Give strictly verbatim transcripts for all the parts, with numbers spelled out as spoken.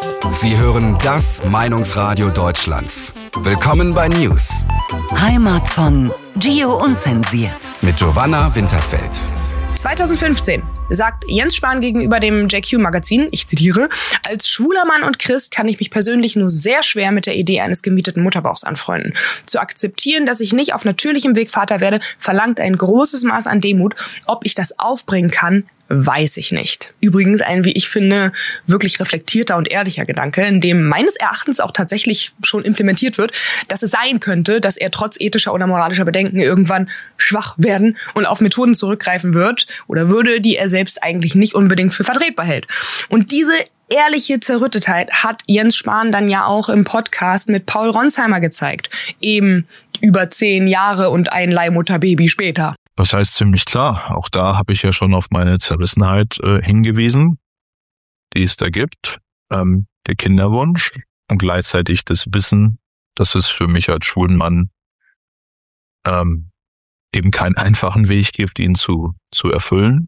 Sie hören das Meinungsradio Deutschlands. Willkommen bei News. Heimat von Gio Unzensiert. Mit Giovanna Winterfeld. zweitausendfünfzehn sagt Jens Spahn gegenüber dem J Q-Magazin, ich zitiere, als schwuler Mann und Christ kann ich mich persönlich nur sehr schwer mit der Idee eines gemieteten Mutterbauchs anfreunden. Zu akzeptieren, dass ich nicht auf natürlichem Weg Vater werde, verlangt ein großes Maß an Demut. Ob ich das aufbringen kann, weiß ich nicht. Übrigens ein, wie ich finde, wirklich reflektierter und ehrlicher Gedanke, in dem meines Erachtens auch tatsächlich schon implementiert wird, dass es sein könnte, dass er trotz ethischer oder moralischer Bedenken irgendwann schwach werden und auf Methoden zurückgreifen wird oder würde, die er selbst eigentlich nicht unbedingt für vertretbar hält. Und diese ehrliche Zerrüttetheit hat Jens Spahn dann ja auch im Podcast mit Paul Ronsheimer gezeigt. Eben über zehn Jahre und ein Leihmutterbaby später. Das heißt ziemlich klar, auch da habe ich ja schon auf meine Zerrissenheit äh, hingewiesen, die es da gibt. Ähm, der Kinderwunsch und gleichzeitig das Wissen, dass es für mich als schwulen Mann ähm, eben keinen einfachen Weg gibt, ihn zu zu erfüllen.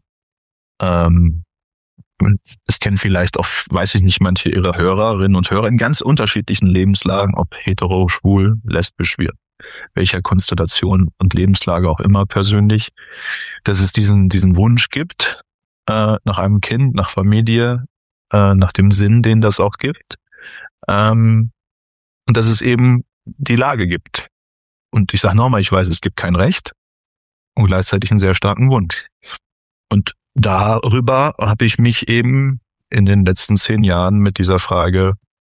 Ähm, und es kennen vielleicht auch, weiß ich nicht, manche ihrer Hörerinnen und Hörer in ganz unterschiedlichen Lebenslagen, ob hetero, schwul, lesbisch wird. Welcher Konstellation und Lebenslage auch immer persönlich, dass es diesen diesen Wunsch gibt äh, nach einem Kind, nach Familie, äh, nach dem Sinn, den das auch gibt, ähm, und dass es eben die Lage gibt. Und ich sage nochmal, ich weiß, es gibt kein Recht und gleichzeitig einen sehr starken Wunsch. Und darüber habe ich mich eben in den letzten zehn Jahren mit dieser Frage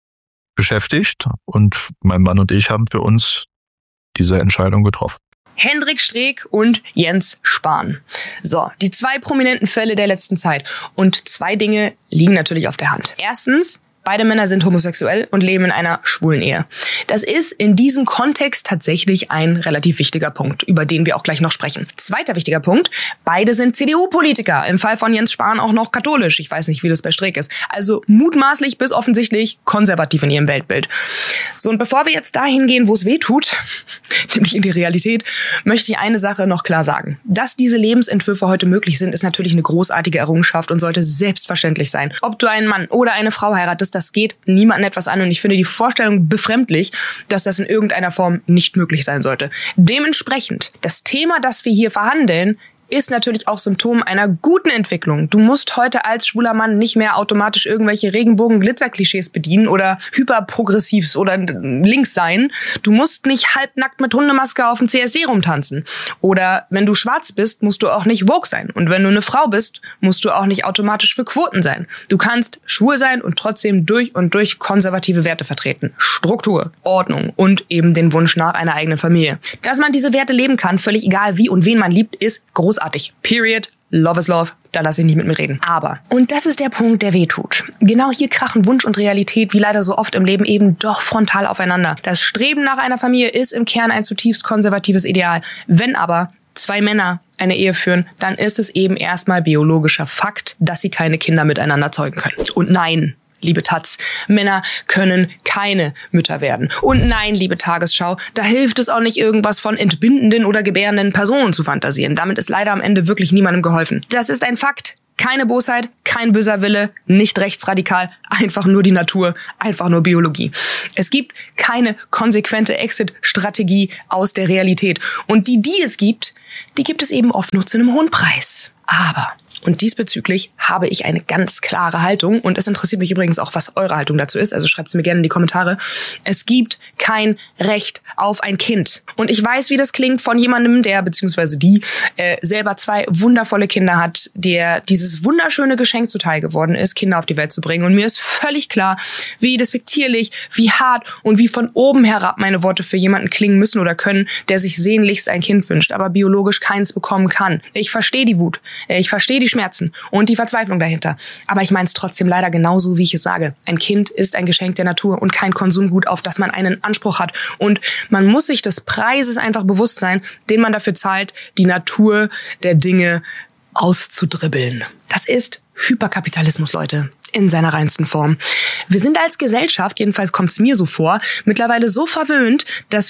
beschäftigt und mein Mann und ich haben für uns diese Entscheidung getroffen. Hendrik Streeck und Jens Spahn. So, die zwei prominenten Fälle der letzten Zeit. Und zwei Dinge liegen natürlich auf der Hand. Erstens, beide Männer sind homosexuell und leben in einer schwulen Ehe. Das ist in diesem Kontext tatsächlich ein relativ wichtiger Punkt, über den wir auch gleich noch sprechen. Zweiter wichtiger Punkt, beide sind C D U-Politiker. Im Fall von Jens Spahn auch noch katholisch. Ich weiß nicht, wie das bei Streeck ist. Also mutmaßlich bis offensichtlich konservativ in ihrem Weltbild. So, und bevor wir jetzt dahin gehen, wo es weh tut, nämlich in die Realität, möchte ich eine Sache noch klar sagen. Dass diese Lebensentwürfe heute möglich sind, ist natürlich eine großartige Errungenschaft und sollte selbstverständlich sein. Ob du einen Mann oder eine Frau heiratest, das geht niemandem etwas an und ich finde die Vorstellung befremdlich, dass das in irgendeiner Form nicht möglich sein sollte. Dementsprechend, das Thema, das wir hier verhandeln, ist natürlich auch Symptom einer guten Entwicklung. Du musst heute als schwuler Mann nicht mehr automatisch irgendwelche Regenbogen-Glitzer-Klischees bedienen oder hyperprogressiv oder links sein. Du musst nicht halbnackt mit Hundemaske auf dem C S D rumtanzen. Oder wenn du schwarz bist, musst du auch nicht woke sein. Und wenn du eine Frau bist, musst du auch nicht automatisch für Quoten sein. Du kannst schwul sein und trotzdem durch und durch konservative Werte vertreten. Struktur, Ordnung und eben den Wunsch nach einer eigenen Familie. Dass man diese Werte leben kann, völlig egal wie und wen man liebt, ist großartig. Großartig. Period. Love is love. Da lasse ich nicht mit mir reden. Aber, und das ist der Punkt, der wehtut. Genau hier krachen Wunsch und Realität, wie leider so oft im Leben, eben doch frontal aufeinander. Das Streben nach einer Familie ist im Kern ein zutiefst konservatives Ideal. Wenn aber zwei Männer eine Ehe führen, dann ist es eben erstmal biologischer Fakt, dass sie keine Kinder miteinander zeugen können. Und nein, liebe Taz, Männer können keine Mütter werden. Und nein, liebe Tagesschau, da hilft es auch nicht, irgendwas von entbindenden oder gebärenden Personen zu fantasieren. Damit ist leider am Ende wirklich niemandem geholfen. Das ist ein Fakt. Keine Bosheit, kein böser Wille, nicht rechtsradikal, einfach nur die Natur, einfach nur Biologie. Es gibt keine konsequente Exit-Strategie aus der Realität. Und die, die es gibt, die gibt es eben oft nur zu einem hohen Preis. Aber, und diesbezüglich habe ich eine ganz klare Haltung, und es interessiert mich übrigens auch, was eure Haltung dazu ist, also schreibt es mir gerne in die Kommentare. Es gibt kein Recht auf ein Kind. Und ich weiß, wie das klingt von jemandem, der, beziehungsweise die, äh, selber zwei wundervolle Kinder hat, der dieses wunderschöne Geschenk zuteil geworden ist, Kinder auf die Welt zu bringen. Und mir ist völlig klar, wie despektierlich, wie hart und wie von oben herab meine Worte für jemanden klingen müssen oder können, der sich sehnlichst ein Kind wünscht, aber biologisch keins bekommen kann. Ich verstehe die Wut, ich verstehe die Schmerzen und die Verzweiflung dahinter. Aber ich meine es trotzdem leider genauso, wie ich es sage. Ein Kind ist ein Geschenk der Natur und kein Konsumgut, auf das man einen Anspruch hat. Und man muss sich des Preises einfach bewusst sein, den man dafür zahlt, die Natur der Dinge auszudribbeln. Das ist Hyperkapitalismus, Leute, in seiner reinsten Form. Wir sind als Gesellschaft, jedenfalls kommt es mir so vor, mittlerweile so verwöhnt, dass wir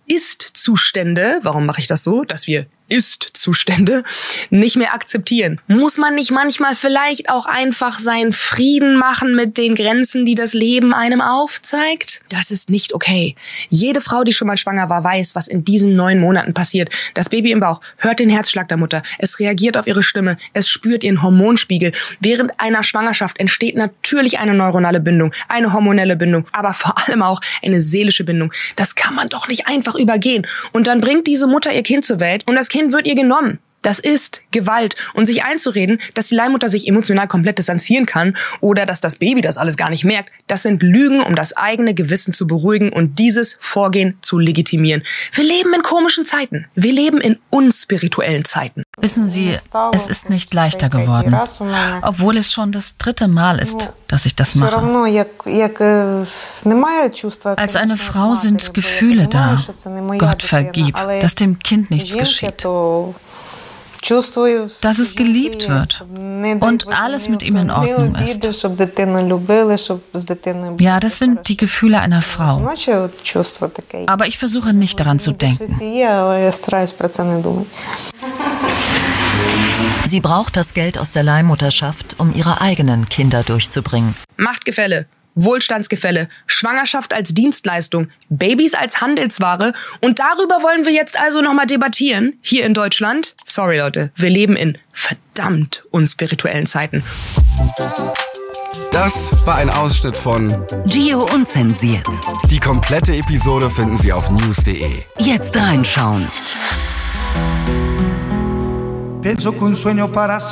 Ist-Zustände, warum mache ich das so, dass wir Ist-Zustände nicht mehr akzeptieren? Muss man nicht manchmal vielleicht auch einfach seinen Frieden machen mit den Grenzen, die das Leben einem aufzeigt? Das ist nicht okay. Jede Frau, die schon mal schwanger war, weiß, was in diesen neun Monaten passiert. Das Baby im Bauch hört den Herzschlag der Mutter, es reagiert auf ihre Stimme, es spürt ihren Hormonspiegel. Während einer Schwangerschaft entsteht natürlich eine neuronale Bindung, eine hormonelle Bindung, aber vor allem auch eine seelische Bindung. Das kann man doch nicht einfach übergehen. Und dann bringt diese Mutter ihr Kind zur Welt und das Kind wird ihr genommen. Das ist Gewalt. Und sich einzureden, dass die Leihmutter sich emotional komplett distanzieren kann oder dass das Baby das alles gar nicht merkt, das sind Lügen, um das eigene Gewissen zu beruhigen und dieses Vorgehen zu legitimieren. Wir leben in komischen Zeiten. Wir leben in unspirituellen Zeiten. Wissen Sie, es ist nicht leichter geworden, obwohl es schon das dritte Mal ist, dass ich das mache. Als eine Frau sind Gefühle da. Gott vergib, dass dem Kind nichts geschieht. Dass es geliebt wird und alles mit ihm in Ordnung ist. Ja, das sind die Gefühle einer Frau. Aber ich versuche nicht daran zu denken. Sie braucht das Geld aus der Leihmutterschaft, um ihre eigenen Kinder durchzubringen. Machtgefälle, Wohlstandsgefälle, Schwangerschaft als Dienstleistung, Babys als Handelsware und darüber wollen wir jetzt also nochmal debattieren, hier in Deutschland. Sorry Leute, wir leben in verdammt unspirituellen Zeiten. Das war ein Ausschnitt von Gio Unzensiert. Die komplette Episode finden Sie auf news punkt de. Jetzt reinschauen. Pienso que un sueño para